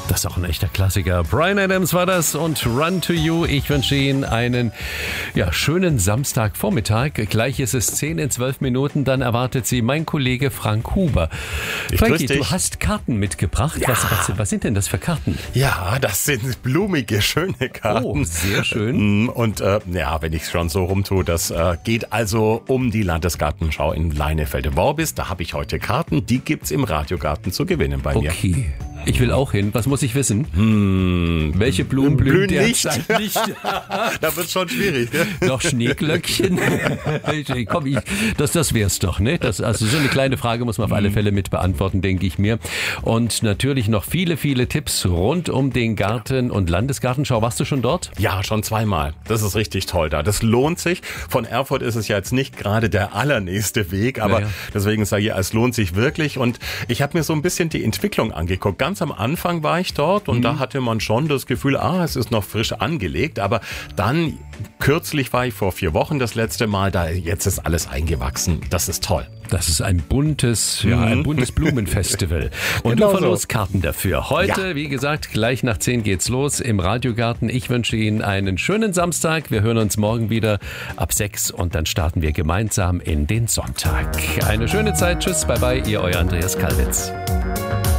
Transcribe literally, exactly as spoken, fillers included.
Das ist auch ein echter Klassiker. Bryan Adams war das und Run to You. Ich wünsche Ihnen einen ja, schönen Samstagvormittag. Gleich ist es zehn in zwölf Minuten. Dann erwartet Sie mein Kollege Frank Huber. Ich Frankie, grüß dich. du hast Karten mitgebracht. Ja. Was, was, was sind denn das für Karten? Ja, das sind blumige, schöne Karten. Oh, sehr schön. Und äh, ja, wenn ich es schon so rumtue, das äh, geht also um die Landesgartenschau in Leinefelde-Worbis. Da habe ich heute Karten, die gibt's im Radiogarten zu gewinnen bei mir. Okay. Ich will auch hin. Was muss ich wissen? Hm, Welche Blumen blühen blühen nicht. derzeit nicht? Da wird's schon schwierig. Ne? Noch Schneeglöckchen? Komm, ich, das, das wär's doch, ne? Das, also so eine kleine Frage muss man auf alle Fälle mit beantworten, denke ich mir. Und natürlich noch viele, viele Tipps rund um den Garten und Landesgartenschau. Warst du schon dort? Ja, schon zweimal. Das ist richtig toll da. Das lohnt sich. Von Erfurt ist es ja jetzt nicht gerade der allernächste Weg, aber Naja. deswegen sage ich, es lohnt sich wirklich. Und ich habe mir so ein bisschen die Entwicklung angeguckt. Ganz am Anfang war ich dort und mhm. da hatte man schon das Gefühl, ah, es ist noch frisch angelegt. Aber dann, kürzlich war ich vor vier Wochen das letzte Mal da. Jetzt ist alles eingewachsen. Das ist toll. Das ist ein buntes, ja, ein buntes Blumenfestival. Und Genau du so. verlost Karten dafür. Heute, Ja. wie gesagt, gleich nach zehn geht's los im Radiogarten. Ich wünsche Ihnen einen schönen Samstag. Wir hören uns morgen wieder ab sechs und dann starten wir gemeinsam in den Sonntag. Eine schöne Zeit. Tschüss, bye bye, ihr euer Andreas Kallwitz.